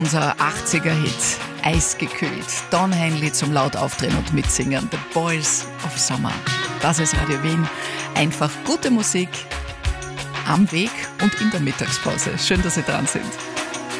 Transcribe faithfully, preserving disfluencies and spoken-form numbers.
Unser achtziger-Hit, eisgekühlt. Don Henley zum laut aufdrehen und mitsingen. The Boys of Summer. Das ist Radio Wien. Einfach gute Musik am Weg und in der Mittagspause. Schön, dass Sie dran sind.